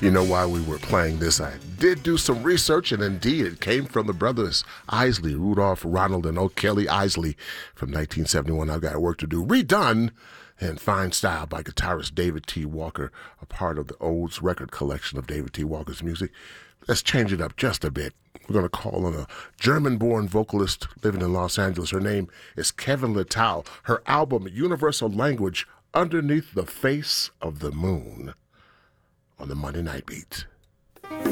You know why we were playing this? I did do some research, and indeed it came from the brothers Isley, Rudolph, Ronald, and O'Kelly Isley from 1971. I've got work to do. Redone in fine style by guitarist David T. Walker, a part of the Olds record collection of David T. Walker's music. Let's change it up just a bit. We're going to call on a German-born vocalist living in Los Angeles. Her name is Kevin Littau. Her album, Universal Language, Underneath the Face of the Moon, on the Monday Night Beat.